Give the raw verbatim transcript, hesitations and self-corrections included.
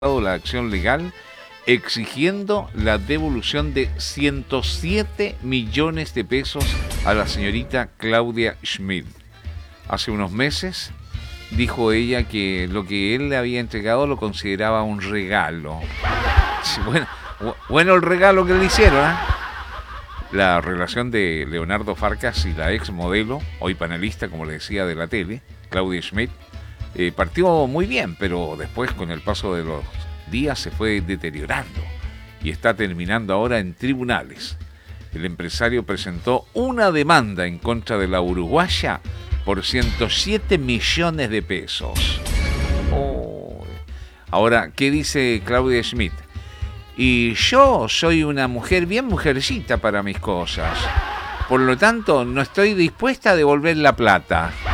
la acción legal exigiendo la devolución de ciento siete millones de pesos a la señorita Claudia Schmidt. Hace unos meses dijo ella que lo que él le había entregado lo consideraba un regalo. Sí, bueno, bueno el regalo que le hicieron, ¿eh? La relación de Leonardo Farcas y la ex modelo, hoy panelista, como le decía, de la tele, Claudia Schmidt, Eh, partió muy bien, pero después con el paso de los días se fue deteriorando y está terminando ahora en tribunales. El empresario presentó una demanda en contra de la uruguaya por ciento siete millones de pesos. Oh. Ahora, ¿qué dice Claudia Schmidt? Y yo soy una mujer bien mujercita para mis cosas. Por lo tanto, no estoy dispuesta a devolver la plata.